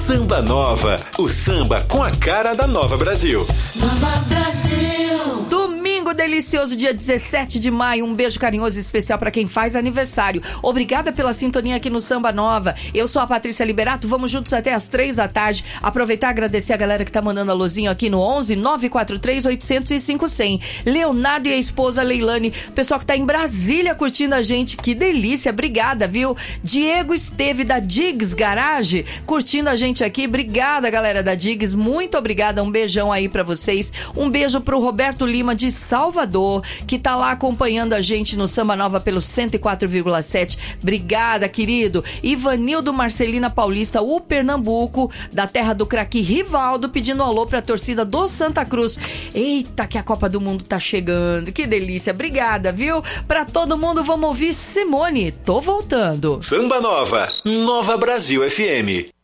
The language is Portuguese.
Samba Nova, o samba com a cara da Nova Brasil. Nova Brasil. Domingo delicioso, dia 17 de maio. Um beijo carinhoso e especial pra quem faz aniversário. Obrigada pela sintonia aqui no Samba Nova. Eu sou a Patrícia Liberato, vamos juntos até as 3 da tarde. Aproveitar e agradecer a galera que tá mandando alôzinho aqui no 11 943 805 100. Leonardo e a esposa Leilane, pessoal que tá em Brasília curtindo a gente, que delícia, obrigada, viu? Diego Esteve da Diggs Garage, curtindo a gente aqui, obrigada galera da Diggs, muito obrigada, um beijão aí pra vocês. Um beijo pro Roberto Lima de Salvador, que tá lá acompanhando a gente no Samba Nova pelo 104,7. Obrigada, querido. Ivanildo Marcelina Paulista, o Pernambuco, da terra do craque Rivaldo, pedindo alô pra torcida do Santa Cruz. Eita, que a Copa do Mundo tá chegando. Que delícia. Obrigada, viu? Pra todo mundo, vamos ouvir Simone. Tô voltando. Samba Nova, Nova Brasil FM.